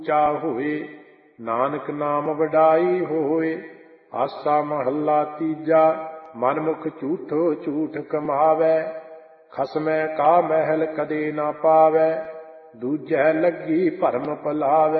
ਊਚਾ ਹੋਏ। ਨਾਨਕ ਨਾਮ ਵਡਾਈ ਹੋਏ। ਆਸਾ ਮਹੱਲਾ ਤੀਜਾ। ਮਨਮੁਖ ਝੂਠੋ ਝੂਠ ਕਮਾਵੈ। ਖਸਮੈ ਕਾ ਮਹਿਲ ਕਦੇ ਨਾ ਪਾਵੈ। ਦੂਜੈ ਲੱਗੀ ਭਰਮ ਭੁਲਾਵੈ।